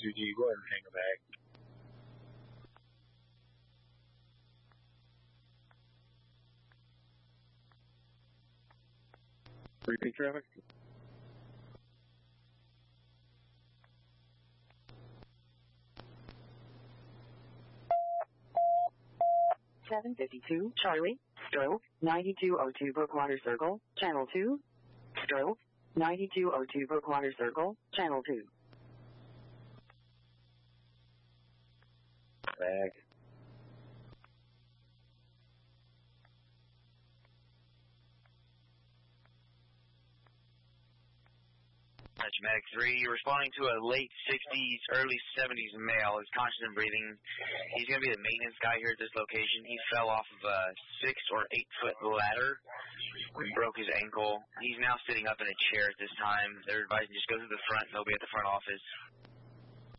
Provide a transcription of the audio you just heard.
2G. Go ahead and hang a bag. Repeat traffic. (752) Charlie, stroke, 9202 Brookwater Circle, Channel 2. Stroke, 9202 Brookwater Circle, Channel 2. Bag. Medic 3, you're responding to a late 60s, early 70s male. He's conscious and breathing. He's going to be the maintenance guy here at this location. He fell off of a 6 or 8 foot ladder and broke his ankle. He's now sitting up in a chair at this time. They're advising just go to the front. He'll be at the front office.